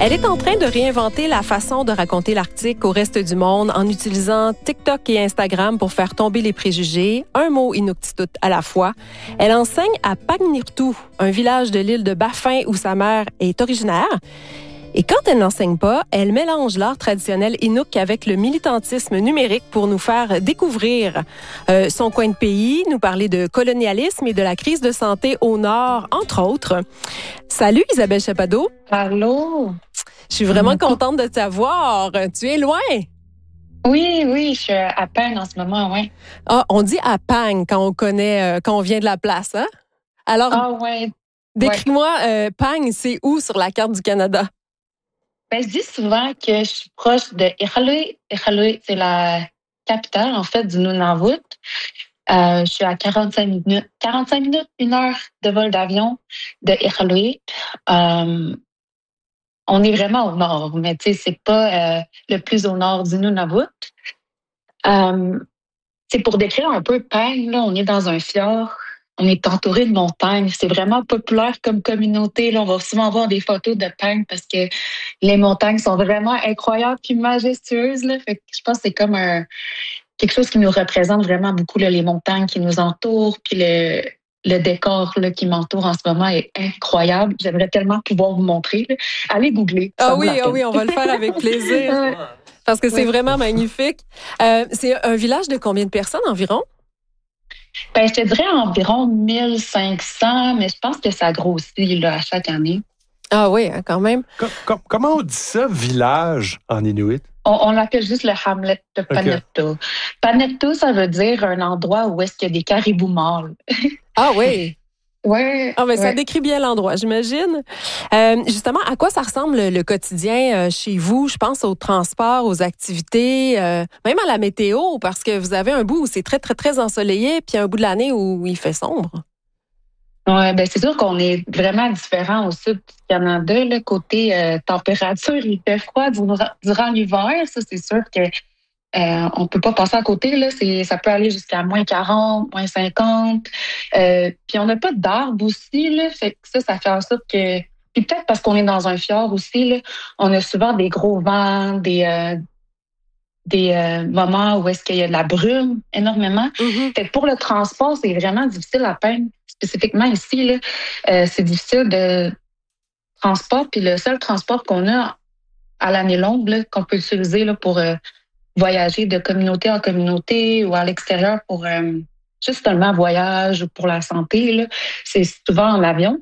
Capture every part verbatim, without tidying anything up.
Elle est en train de réinventer la façon de raconter l'Arctique au reste du monde en utilisant TikTok et Instagram pour faire tomber les préjugés, un mot inuktitut à la fois. Elle enseigne à Pagnirtu, un village de l'île de Baffin où sa mère est originaire. Et quand elle n'enseigne pas, elle mélange l'art traditionnel Inuk avec le militantisme numérique pour nous faire découvrir euh, son coin de pays, nous parler de colonialisme et de la crise de santé au Nord, entre autres. Salut Isabelle Chappado. Allô. Je suis vraiment contente de t'avoir. Tu es loin? Oui, oui, je suis à Pang en ce moment, oui. Ah, on dit à Pang quand on connaît, euh, quand on vient de la place, hein? Alors, ah, ouais. décris-moi, euh, Pang, c'est où sur la carte du Canada? Ben, je dis souvent que je suis proche de Iqaluit. Iqaluit, c'est la capitale, en fait, du Nunavut. Euh, je suis à quarante-cinq minutes, quarante-cinq minutes, une heure de vol d'avion de Iqaluit. Euh, on est vraiment au nord, mais tu sais, c'est pas euh, le plus au nord du Nunavut. Euh, c'est pour décrire un peu Pang, là, on est dans un fjord. On est entouré de montagnes. C'est vraiment populaire comme communauté. Là, on va souvent voir des photos de Pang parce que les montagnes sont vraiment incroyables et majestueuses. Là. Fait que je pense que c'est comme un, quelque chose qui nous représente vraiment beaucoup, là, les montagnes qui nous entourent. Puis le, le décor là, qui m'entoure en ce moment est incroyable. J'aimerais tellement pouvoir vous montrer. Là. Allez googler. Ah oui, ah oui, on va le faire avec plaisir. Parce que c'est oui. vraiment magnifique. Euh, c'est un village de combien de personnes environ? Ben, je te dirais environ mille cinq cents, mais je pense que ça grossit là, à chaque année. Ah oui, hein, quand même. Com- com- comment on dit ça, village, en Inuit? On, on l'appelle juste le hamlet de Pagnirtu. Okay. Pagnirtu, ça veut dire un endroit où est-ce qu'il y a des caribous mâles. Ah oui? Oui. Ah, mais ouais. Ça décrit bien l'endroit, j'imagine. Euh, justement, à quoi ça ressemble le, le quotidien euh, chez vous? Je pense au transport, aux activités, euh, même à la météo, parce que vous avez un bout où c'est très, très, très ensoleillé, puis un bout de l'année où il fait sombre. Oui, ben c'est sûr qu'on est vraiment différent au sud du Canada. Là, côté euh, température, il fait froid durant, durant l'hiver. Ça, c'est sûr que Euh, on peut pas passer à côté, là. C'est, ça peut aller jusqu'à moins quarante, moins cinquante. Euh, puis on n'a pas d'arbres aussi, là. Fait que ça, ça fait en sorte que... Puis peut-être parce qu'on est dans un fjord aussi, là, on a souvent des gros vents, des, euh, des euh, moments où est-ce qu'il y a de la brume énormément. Mm-hmm. Fait que pour le transport, c'est vraiment difficile à peindre. Spécifiquement ici, là, euh, c'est difficile de transport. Puis le seul transport qu'on a à l'année longue, là, qu'on peut utiliser là, pour... Euh, voyager de communauté en communauté ou à l'extérieur pour euh, juste seulement voyage ou pour la santé, là, c'est souvent en avion.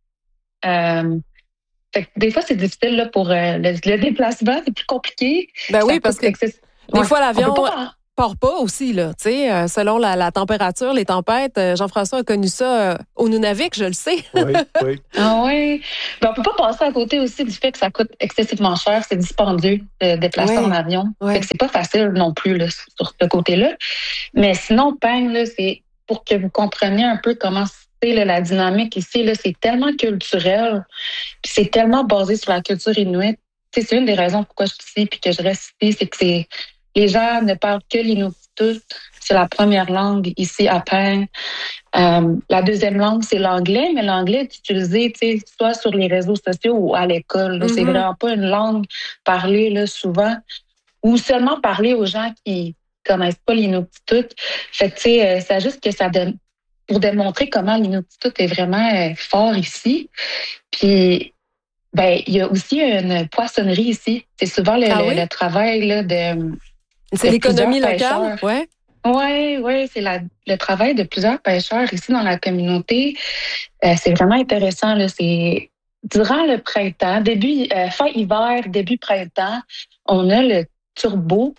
Euh, fait que des fois, c'est difficile là, pour euh, le, le déplacement, c'est plus compliqué. Ben oui, parce que excess... des ouais. fois, l'avion pas... part pas aussi, là, tu sais, euh, selon la, la température, les tempêtes. Euh, Jean-François a connu ça euh, au Nunavik, je le sais. Oui, oui. Ah oui. Ben, on peut pas passer à côté aussi du fait que ça coûte excessivement cher, c'est dispendieux de déplacer oui. en avion. Oui. Fait que c'est pas facile non plus là, sur ce côté-là. Mais sinon, Pang, là, c'est pour que vous compreniez un peu comment c'est là, la dynamique ici. Là, c'est tellement culturel, puis c'est tellement basé sur la culture inuite. T'sais, c'est une des raisons pourquoi je suis ici puis que je reste ici, c'est que c'est les gens ne parlent que l'inuktitut. C'est la première langue ici à Pang. Euh, la deuxième langue, c'est l'anglais, mais l'anglais est utilisé soit sur les réseaux sociaux ou à l'école. Mm-hmm. C'est vraiment pas une langue parlée là, souvent ou seulement parlée aux gens qui connaissent pas l'inuktitut. Fait que, tu sais, c'est juste que ça donne pour démontrer comment l'inuktitut est vraiment euh, fort ici. Puis, ben, il y a aussi une poissonnerie ici. C'est souvent le, ah le, oui? le travail là, de C'est de l'économie locale, ouais. Oui, oui, c'est la, le travail de plusieurs pêcheurs ici dans la communauté. Euh, c'est vraiment intéressant. Là. C'est durant le printemps, début euh, fin hiver, début printemps, on a le turbo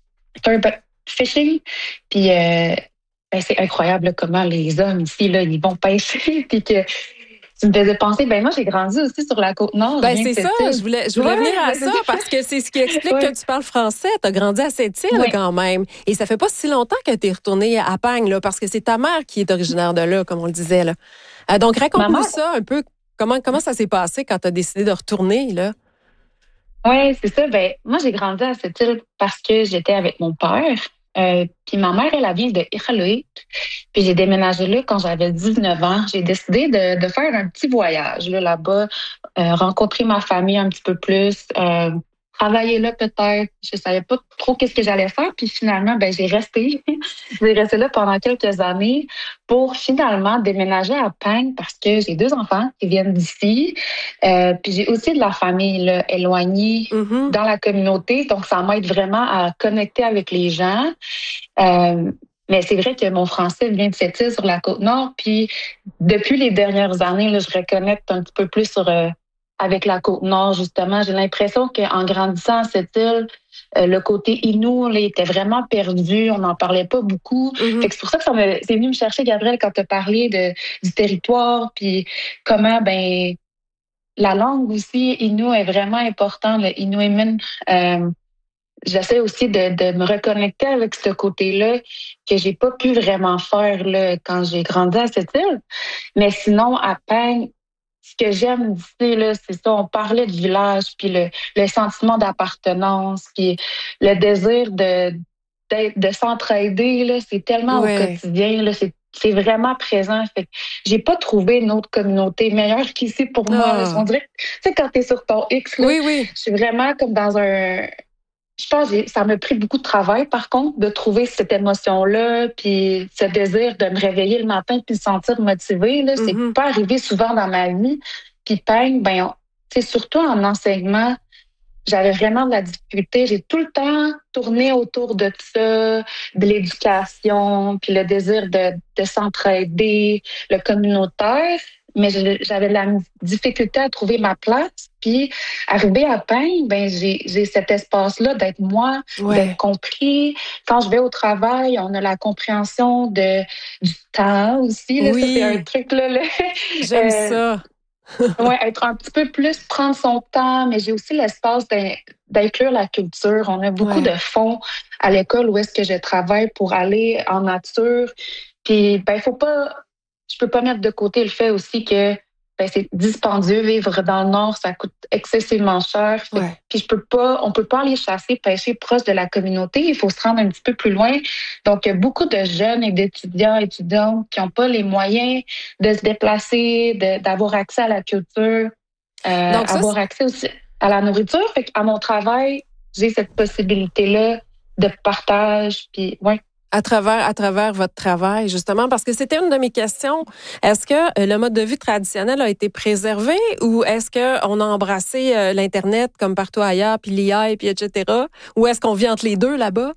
fishing. Puis euh, ben, c'est incroyable là, comment les hommes ici là, ils vont pêcher. Puis que tu me faisais penser, ben moi j'ai grandi aussi sur la Côte-Nord. Ben c'est ça, je voulais, je voulais ouais, venir à ça parce que c'est ce qui explique ouais. que tu parles français. Tu as grandi à Sept-Îles ouais. quand même. Et ça fait pas si longtemps que tu es retournée à Pang, là, parce que c'est ta mère qui est originaire de là, comme on le disait. Là. Euh, donc raconte-nous mère... ça un peu. Comment, comment ça s'est passé quand tu as décidé de retourner, là? Oui, c'est ça. Ben moi j'ai grandi à Sept-Îles parce que j'étais avec mon père. Euh, puis ma mère, elle, elle vient de Iqaluit. Puis j'ai déménagé là quand j'avais dix-neuf ans. J'ai décidé de, de faire un petit voyage là, là-bas, euh, rencontrer ma famille un petit peu plus, euh, travailler là peut-être. Je savais pas trop qu'est-ce que j'allais faire. Puis finalement, ben j'ai resté. J'ai resté là pendant quelques années pour finalement déménager à Peng parce que j'ai deux enfants qui viennent d'ici. Euh, puis j'ai aussi de la famille là, éloignée Mm-hmm. dans la communauté. Donc, ça m'aide vraiment à connecter avec les gens. Euh, mais c'est vrai que mon français vient de cette île sur la Côte-Nord. Puis depuis les dernières années, là, je reconnecte un petit peu plus sur euh, avec la Côte-Nord, justement. J'ai l'impression qu'en grandissant à cette île, euh, le côté Innu là, était vraiment perdu. On n'en parlait pas beaucoup. Mm-hmm. Fait que c'est pour ça que ça me, c'est venu me chercher, Gabrielle, quand tu as parlé de, du territoire, puis comment, ben, la langue aussi, Innu, est vraiment importante, le Inuimin. Euh, J'essaie aussi de, de me reconnecter avec ce côté-là que j'ai pas pu vraiment faire là, quand j'ai grandi à cette île. Mais sinon, à Peigne, ce que j'aime d'ici, là, c'est ça, on parlait du village, puis le, le sentiment d'appartenance, puis le désir de, d'être, de s'entraider, là, c'est tellement Ouais. au quotidien, là, c'est c'est vraiment présent. Fait que j'ai pas trouvé une autre communauté meilleure qu'ici pour moi. Là. Ah. On dirait que, tu sais, quand t'es sur ton X, là, Oui, oui. je suis vraiment comme dans un... Je pense que ça m'a pris beaucoup de travail, par contre, de trouver cette émotion-là, puis ce désir de me réveiller le matin puis de me sentir motivée. Là, c'est Mm-hmm. pas arrivé souvent dans ma vie. Puis Peigne, ben, tu sais, surtout en enseignement, j'avais vraiment de la difficulté. J'ai tout le temps tourné autour de ça, de l'éducation, puis le désir de, de s'entraider, le communautaire. Mais je- j'avais de la difficulté à trouver ma place. Puis, arrivé à Peigne, ben j'ai j'ai cet espace-là d'être moi, Ouais. d'être compris. Quand je vais au travail, on a la compréhension de du temps aussi. Là, ça, c'est un Oui. truc là. là. J'aime Euh, ça. Ouais, être un petit peu plus, prendre son temps, mais j'ai aussi l'espace d'in- d'inclure la culture. On a beaucoup Ouais. de fonds à l'école où est-ce que je travaille pour aller en nature. Puis, ben, faut pas, je peux pas mettre de côté le fait aussi que ben, c'est dispendieux vivre dans le Nord, ça coûte excessivement cher. Fait que- Ouais. puis je peux pas, on peut pas aller chasser, pêcher proche de la communauté. Il faut se rendre un petit peu plus loin. Donc, il y a beaucoup de jeunes et d'étudiants, étudiantes qui n'ont pas les moyens de se déplacer, de- d'avoir accès à la culture, euh, Donc ça, avoir accès aussi à la nourriture. Fait qu'à mon travail, j'ai cette possibilité-là de partage. Puis, ouais. à travers à travers votre travail, justement, parce que c'était une de mes questions. Est-ce que euh, le mode de vie traditionnel a été préservé ou est-ce qu'on a embrassé euh, l'Internet comme partout ailleurs, puis l'I A, puis et cetera. Ou est-ce qu'on vit entre les deux là-bas?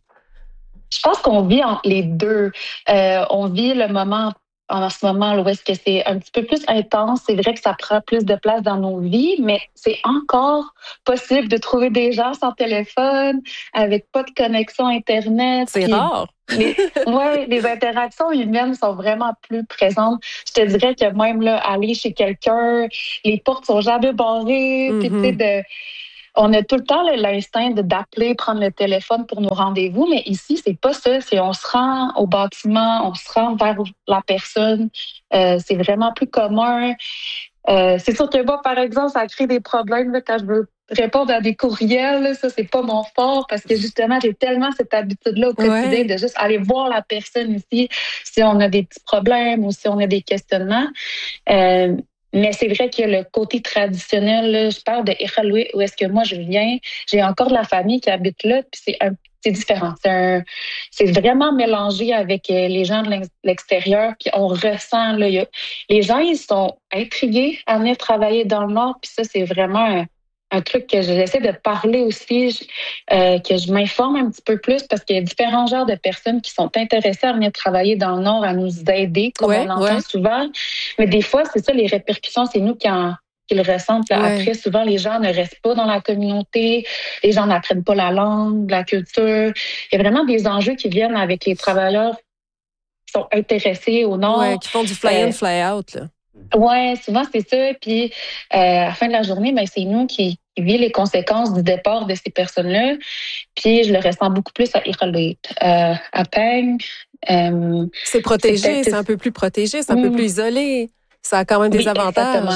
Je pense qu'on vit entre les deux. Euh, on vit le moment en ce moment là, où est-ce que c'est un petit peu plus intense. C'est vrai que ça prend plus de place dans nos vies, mais c'est encore possible de trouver des gens sans téléphone, avec pas de connexion Internet. C'est Puis rare. les, ouais, les interactions humaines sont vraiment plus présentes. Je te dirais que même là, aller chez quelqu'un, les portes sont jamais barrées. Puis tu sais, Mm-hmm. de on a tout le temps là, l'instinct de- d'appeler, prendre le téléphone pour nos rendez-vous, mais ici, c'est pas ça. C'est on se rend au bâtiment, on se rend vers la personne. Euh, c'est vraiment plus commun. Euh, c'est sûr que moi, par exemple, ça crée des problèmes là, quand je veux répondre à des courriels. Là, ça, c'est pas mon fort parce que justement, j'ai tellement cette habitude-là au quotidien Ouais. de juste aller voir la personne ici si on a des petits problèmes ou si on a des questionnements. Euh, mais c'est vrai que le côté traditionnel, là, je parle de Iqaluit, où est-ce que moi je viens, j'ai encore de la famille qui habite là, puis c'est un c'est différent. C'est un, c'est vraiment mélangé avec euh, les gens de l'ex- l'extérieur, puis on ressent là, il y a- les gens ils sont intrigués à venir travailler dans le Nord, puis ça c'est vraiment un, un truc que j'essaie de parler aussi, je- euh, que je m'informe un petit peu plus parce qu'il y a différents genres de personnes qui sont intéressées à venir travailler dans le Nord, à nous aider, comme Ouais, on entend ouais. souvent. Mais des fois, c'est ça, les répercussions, c'est nous qui en qui le ressentent. Là. Ouais. Après, souvent, les gens ne restent pas dans la communauté, les gens n'apprennent pas la langue, la culture. Il y a vraiment des enjeux qui viennent avec les travailleurs qui sont intéressés au Nord. Ouais, qui font du fly in, Euh, fly out, là. Ouais, souvent c'est ça. Puis euh, à la fin de la journée, ben c'est nous qui, qui vivons les conséquences du départ de ces personnes-là. Puis je le ressens beaucoup plus à Iqaluit, euh, à Peng. Euh, C'est c'est protégé, peut-être c'est un peu plus protégé, c'est un peu Hum, plus isolé. Ça a quand même des oui, avantages, exactement. hein?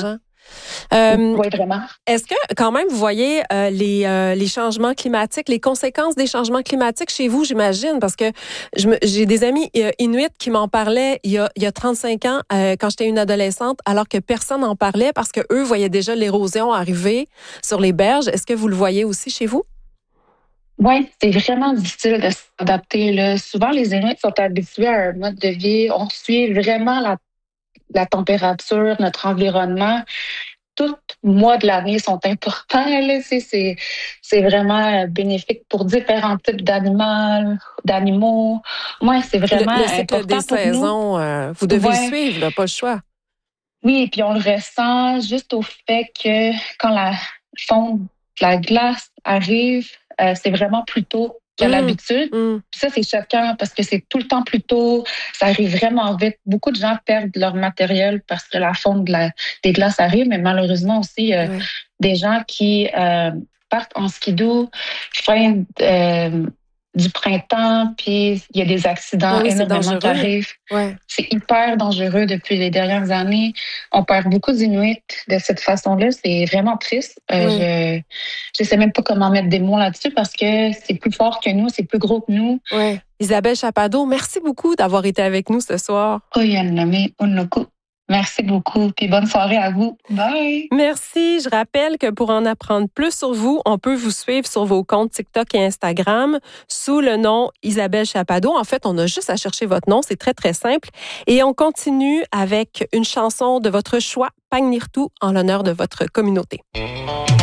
Euh, oui, vraiment. Est-ce que, quand même, vous voyez euh, les, euh, les changements climatiques, les conséquences des changements climatiques chez vous, j'imagine, parce que je me, j'ai des amis euh, inuits qui m'en parlaient il y a, il y a trente-cinq ans, euh, quand j'étais une adolescente, alors que personne n'en parlait parce que eux voyaient déjà l'érosion arriver sur les berges. Est-ce que vous le voyez aussi chez vous? Oui, c'est vraiment difficile de s'adapter. Là. Souvent, les Inuits sont habitués à un mode de vie. On suit vraiment la, la température, notre environnement. Tous mois de l'année sont importants. Là. C'est, c'est, c'est vraiment bénéfique pour différents types d'animaux. d'animaux. Moi, c'est vraiment Le, le cycle important des pour saisons, euh, vous devez ouais. le suivre, là, pas le choix. Oui, et puis on le ressent juste au fait que quand la fonte de la glace arrive, euh, c'est vraiment plus tôt qu'à Mmh, l'habitude. mmh. Puis ça, c'est choquant parce que c'est tout le temps plus tôt. Ça arrive vraiment vite. Beaucoup de gens perdent leur matériel parce que la fonte de la, des glaces arrive, mais malheureusement aussi euh, Ouais. des gens qui euh, partent en skidoo fin euh, du printemps, puis il y a des accidents Ah oui, c'est énormément dangereux. qui arrivent. Ouais. C'est hyper dangereux depuis les dernières années. On perd beaucoup d'Inuits de cette façon-là. C'est vraiment triste. Euh, Oui. je ne sais même pas comment mettre des mots là-dessus parce que c'est plus fort que nous, c'est plus gros que nous. Ouais. Isabelle Chappado, merci beaucoup d'avoir été avec nous ce soir. Oyaname Onoku. Merci beaucoup. Puis bonne soirée à vous. Bye. Merci. Je rappelle que pour en apprendre plus sur vous, on peut vous suivre sur vos comptes TikTok et Instagram sous le nom Isabelle Chappado. En fait, on a juste à chercher votre nom. C'est très, très simple. Et on continue avec une chanson de votre choix, Pagnirtu, en l'honneur de votre communauté.